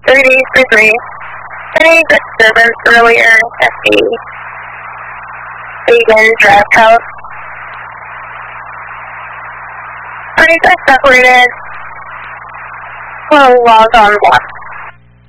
3 Any disturbance earlier at the Vegan Draft House. Parties are separated. Logged on block